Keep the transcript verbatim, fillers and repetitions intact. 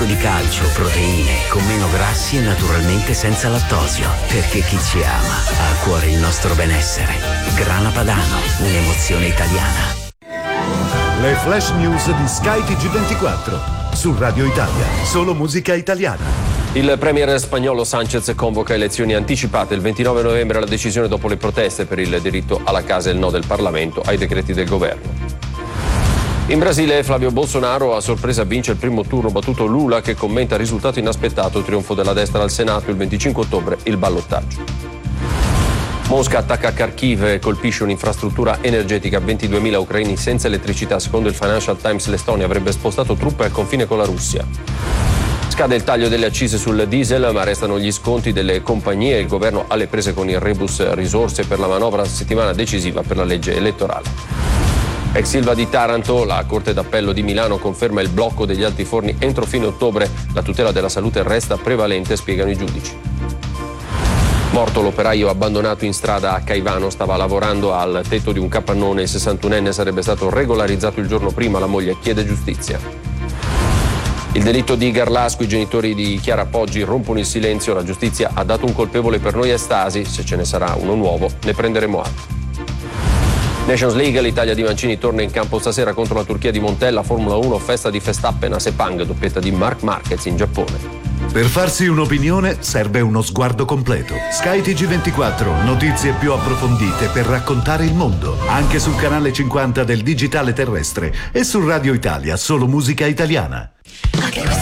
ricco di calcio, proteine, con meno grassi e naturalmente senza lattosio. Perché chi ci ama ha a cuore il nostro benessere. Grana Padano, un'emozione italiana. Le flash news di Sky T G ventiquattro su Radio Italia, solo musica italiana. Il premier spagnolo Sánchez convoca elezioni anticipate il ventinove novembre, la decisione dopo le proteste per il diritto alla casa e il no del Parlamento ai decreti del governo. In Brasile Flavio Bolsonaro a sorpresa vince il primo turno, battuto Lula che commenta risultato inaspettato, trionfo della destra al Senato il venticinque ottobre, il ballottaggio. Mosca attacca Kharkiv e colpisce un'infrastruttura energetica, ventiduemila ucraini senza elettricità. Secondo il Financial Times l'Estonia avrebbe spostato truppe al confine con la Russia. Scade il taglio delle accise sul diesel, ma restano gli sconti delle compagnie. Il governo ha le prese con il rebus risorse per la manovra, settimana decisiva per la legge elettorale. Ex Ilva di Taranto, la Corte d'Appello di Milano conferma il blocco degli altiforni entro fine ottobre. La tutela della salute resta prevalente, spiegano i giudici. Morto l'operaio abbandonato in strada a Caivano, stava lavorando al tetto di un capannone. Il sessantunenne sarebbe stato regolarizzato il giorno prima, la moglie chiede giustizia. Il delitto di Garlasco, i genitori di Chiara Poggi rompono il silenzio, la giustizia ha dato un colpevole per noi a Stasi, se ce ne sarà uno nuovo ne prenderemo atto. Nations League, l'Italia di Mancini torna in campo stasera contro la Turchia di Montella, Formula uno, festa di Verstappen a Sepang, doppietta di Marc Marquez in Giappone. Per farsi un'opinione serve uno sguardo completo. Sky T G ventiquattro, notizie più approfondite per raccontare il mondo, anche sul canale cinquanta del digitale terrestre e su Radio Italia, solo musica italiana. Okay,